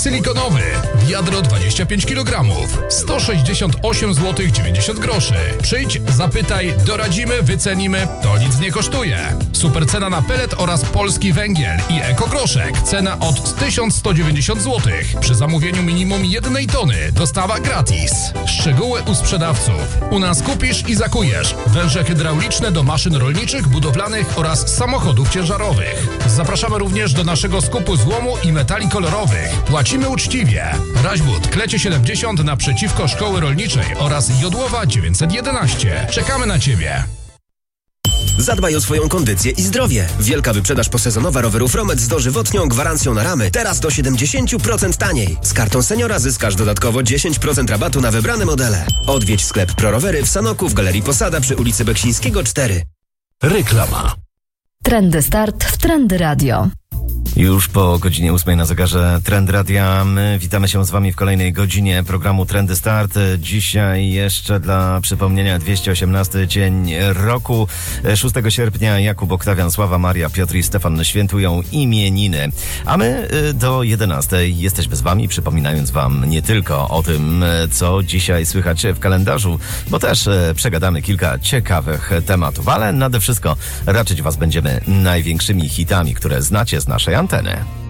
silikonowy, wiadro 25 kg, 168 zł 90 groszy. Przyjdź, zapytaj, doradzimy, wycenimy, to nic nie kosztuje. Super cena na pelet oraz polski węgiel i ekogroszek. Cena od 1190 zł. Przy zamówieniu minimum 1 tony dostawa gratis. Szczegóły u sprzedawców. U nas kupisz i zakujesz węże hydrauliczne do maszyn rolniczych, budowlanych oraz samochodów ciężarowych. Zapraszamy również do naszego skupu złomu i metali kolorowych. Płacimy uczciwie. Raźbud, Klecie 70 naprzeciwko Szkoły Rolniczej oraz Jodłowa 911. Czekamy na Ciebie. Zadbaj o swoją kondycję i zdrowie. Wielka wyprzedaż posezonowa rowerów Romet z dożywotnią gwarancją na ramy. Teraz do 70% taniej. Z kartą seniora zyskasz dodatkowo 10% rabatu na wybrane modele. Odwiedź sklep ProRowery w Sanoku w Galerii Posada przy ulicy Beksińskiego 4. Reklama. Trendy Start w Trendy Radio. Już po godzinie 8 na zegarze Trend Radia. My witamy się z Wami w kolejnej godzinie programu Trendy Start. Dzisiaj jeszcze dla przypomnienia 218 dzień roku. 6 sierpnia Jakub, Oktawian, Sława, Maria, Piotr i Stefan świętują imieniny. A my do 11 jesteśmy z Wami, przypominając Wam nie tylko o tym, co dzisiaj słychać w kalendarzu, bo też przegadamy kilka ciekawych tematów, ale nade wszystko raczyć Was będziemy największymi hitami, które znacie z naszej anteny.